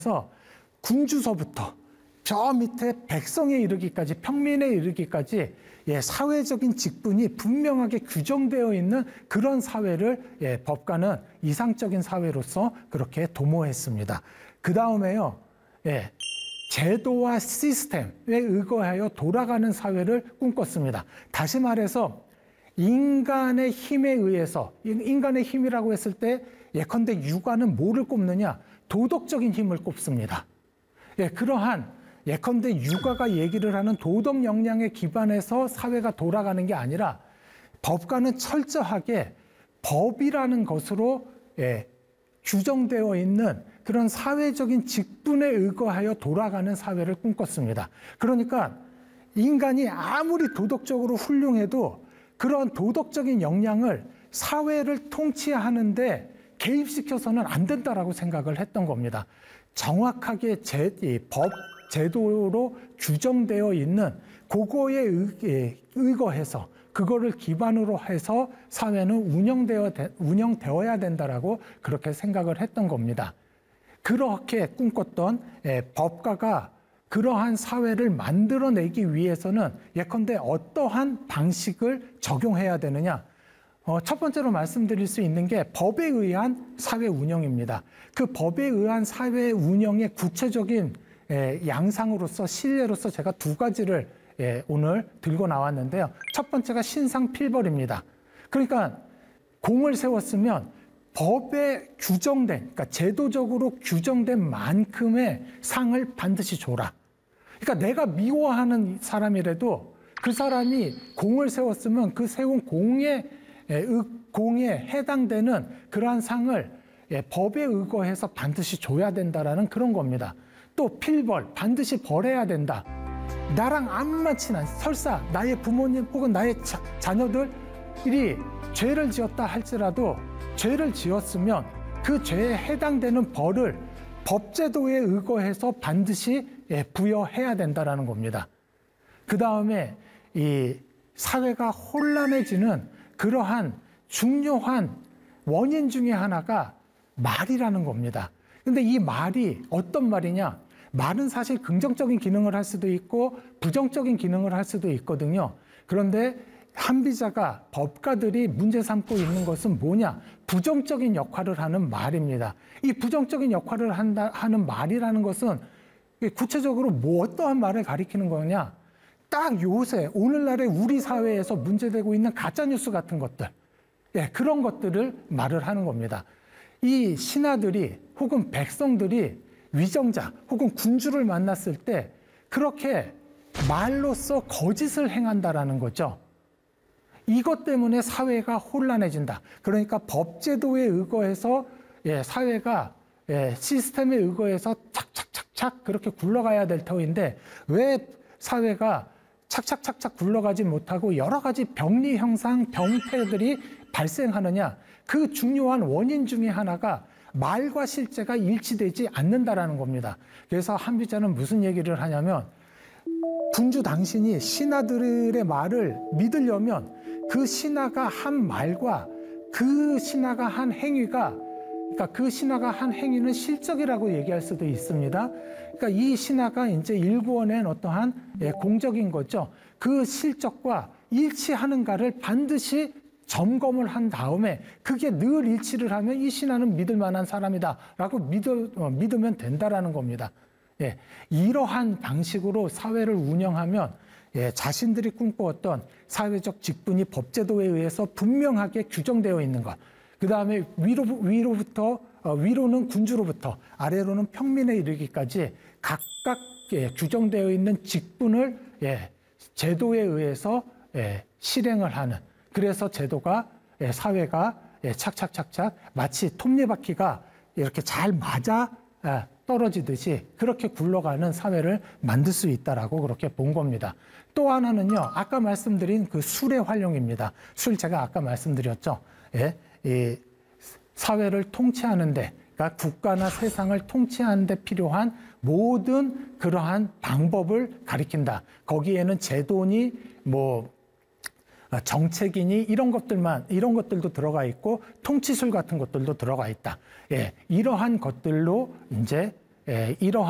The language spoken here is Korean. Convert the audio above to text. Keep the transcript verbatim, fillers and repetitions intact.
그래서 군주서부터 저 밑에 백성에 이르기까지, 평민에 이르기까지 예, 사회적인 직분이 분명하게 규정되어 있는 그런 사회를 예, 법가는 이상적인 사회로서 그렇게 도모했습니다. 그 다음에요, 예, 제도와 시스템에 의거하여 돌아가는 사회를 꿈꿨습니다. 다시 말해서 인간의 힘에 의해서, 인간의 힘이라고 했을 때 예컨대 육아는 뭐를 꼽느냐? 도덕적인 힘을 꼽습니다. 예, 그러한 예컨대 육아가 얘기를 하는 도덕 역량에 기반해서 사회가 돌아가는 게 아니라 법과는 철저하게 법이라는 것으로 예, 규정되어 있는 그런 사회적인 직분에 의거하여 돌아가는 사회를 꿈꿨습니다. 그러니까 인간이 아무리 도덕적으로 훌륭해도 그런 도덕적인 역량을 사회를 통치하는데 개입시켜서는 안 된다라고 생각을 했던 겁니다. 정확하게 제, 이 법, 제도로 규정되어 있는 그거에 의, 의거해서 그거를 기반으로 해서 사회는 운영되어, 운영되어야 된다라고 그렇게 생각을 했던 겁니다. 그렇게 꿈꿨던 예, 법가가 그러한 사회를 만들어내기 위해서는 예컨대 어떠한 방식을 적용해야 되느냐? 어, 첫 번째로 말씀드릴 수 있는 게 법에 의한 사회 운영입니다. 그 법에 의한 사회 운영의 구체적인 예, 양상으로서, 실례로서 제가 두 가지를 예, 오늘 들고 나왔는데요. 첫 번째가 신상필벌입니다. 그러니까 공을 세웠으면 법에 규정된, 그러니까 제도적으로 규정된 만큼의 상을 반드시 줘라. 그러니까 내가 미워하는 사람이라도 그 사람이 공을 세웠으면 그 세운 공에, 공에 해당되는 그러한 상을 법에 의거해서 반드시 줘야 된다라는 그런 겁니다. 또 필벌, 반드시 벌해야 된다. 나랑 안만 친한, 설사 나의 부모님 혹은 나의 자, 자녀들이 죄를 지었다 할지라도 죄를 지었으면 그 죄에 해당되는 벌을 법제도에 의거해서 반드시 부여해야 된다는 겁니다. 그 다음에 이 사회가 혼란해지는 그러한 중요한 원인 중에 하나가 말이라는 겁니다. 근데 이 말이 어떤 말이냐? 말은 사실 긍정적인 기능을 할 수도 있고 부정적인 기능을 할 수도 있거든요. 그런데 한비자가, 법가들이 문제 삼고 있는 것은 뭐냐? 부정적인 역할을 하는 말입니다. 이 부정적인 역할을 한다, 하는 말이라는 것은 구체적으로 뭐 어떠한 말을 가리키는 거냐? 딱 요새 오늘날의 우리 사회에서 문제되고 있는 가짜뉴스 같은 것들, 예, 그런 것들을 말을 하는 겁니다. 이 신하들이 혹은 백성들이 위정자 혹은 군주를 만났을 때 그렇게 말로써 거짓을 행한다라는 거죠. 이것 때문에 사회가 혼란해진다. 그러니까 법제도에 의거해서 예, 사회가 예, 시스템에 의거해서 착착착착 그렇게 굴러가야 될 터인데 왜 사회가 착착착착 굴러가지 못하고 여러 가지 병리 형상, 병폐들이 발생하느냐? 그 중요한 원인 중에 하나가 말과 실제가 일치되지 않는다라는 겁니다. 그래서 한비자는 무슨 얘기를 하냐면 군주 당신이 신하들의 말을 믿으려면 그 신하가 한 말과 그 신하가 한 행위가, 그러니까 그 신하가 한 행위는 실적이라고 얘기할 수도 있습니다. 그러니까 이 신하가 이제 일구어낸 어떠한 공적인 거죠. 그 실적과 일치하는가를 반드시 점검을 한 다음에 그게 늘 일치를 하면 이 신하는 믿을 만한 사람이다라고 믿어, 어, 믿으면 된다라는 겁니다. 예, 이러한 방식으로 사회를 운영하면 예, 자신들이 꿈꿔왔던 사회적 직분이 법제도에 의해서 분명하게 규정되어 있는 것. 그 다음에 위로, 위로부터, 어, 위로는 군주로부터 아래로는 평민에 이르기까지 각각 예, 규정되어 있는 직분을 예, 제도에 의해서 예, 실행을 하는. 그래서 제도가, 예, 사회가 예, 착착착착 마치 톱니바퀴가 이렇게 잘 맞아 예, 떨어지듯이 그렇게 굴러가는 사회를 만들 수 있다라고 그렇게 본 겁니다. 또 하나는요, 아까 말씀드린 그 술의 활용입니다. 술 제가 아까 말씀드렸죠. 예, 이 사회를 통치하는데, 그러니까 국가나 세상을 통치하는 데 필요한 모든 그러한 방법을 가리킨다. 거기에는 제도니 뭐 정책이니 이런 것들만, 이런 것들도 들어가 있고 통치술 같은 것들도 들어가 있다. 예, 이러한 것들로 이제 예, 이러한